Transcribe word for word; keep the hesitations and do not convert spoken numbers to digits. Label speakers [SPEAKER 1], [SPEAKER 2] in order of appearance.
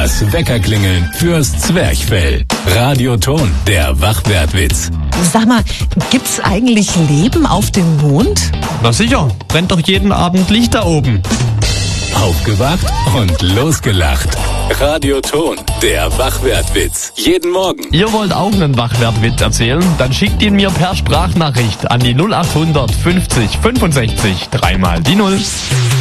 [SPEAKER 1] Das Weckerklingeln fürs Zwerchfell. Radioton, der Wachwertwitz.
[SPEAKER 2] Sag mal, gibt's eigentlich Leben auf dem Mond?
[SPEAKER 3] Na sicher, brennt doch jeden Abend Licht da oben.
[SPEAKER 1] Aufgewacht und losgelacht. Radioton, der Wachwertwitz. Jeden Morgen.
[SPEAKER 3] Ihr wollt auch einen Wachwertwitz erzählen? Dann schickt ihn mir per Sprachnachricht an die null acht hundert fünfzig fünfundsechzig dreimal die Null.